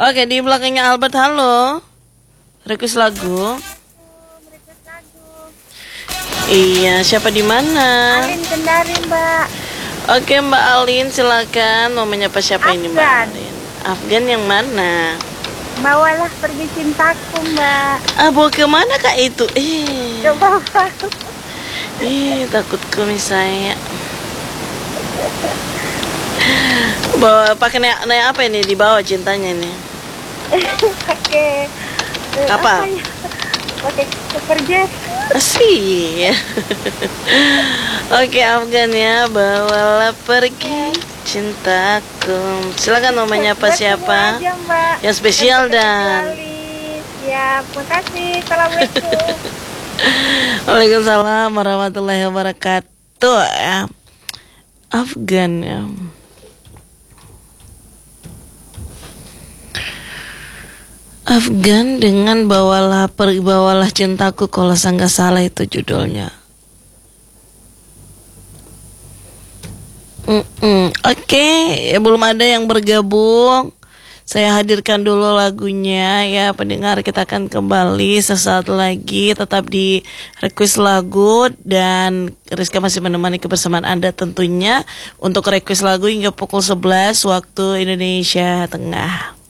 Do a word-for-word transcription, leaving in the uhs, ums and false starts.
Oke, di belakangnya Albert, halo. Request lagu. Request lagu. Iya, siapa di mana? Alin Kendari, Mbak. Oke, Mbak Alin, silakan. Mau menyapa siapa ini, Mbak Afgan. Alin? Afgan yang mana? Bawalah pergi cintaku, Mbak. Ah, bawa kemana kak itu? Eh, Ke bawah. eh takut kumis saya. Bawa pakai naik, naik apa ini di bawah cintanya ini? Pakai eh, Apa? ya? Pakai superjet. Asih. Oke, Afgan ya, bawalah pergi cintaku. Silakan mau menyapa Buat siapa? semua aja, Mbak. Yang spesial Yang dan spesialis. Ya, makasih. Assalamualaikum. Waalaikumsalam warahmatullahi wabarakatuh ya. Afgan ya. Afgan dengan bawalah pergi bawalah cintaku, kalau saya nggak salah itu judulnya. Mm -mm. Oke, okay. Ya, belum ada yang bergabung. Saya hadirkan dulu lagunya ya pendengar, kita akan kembali sesaat lagi, tetap di request lagu, dan Rizka masih menemani kebersamaan Anda tentunya untuk request lagu hingga pukul sebelas waktu Indonesia Tengah.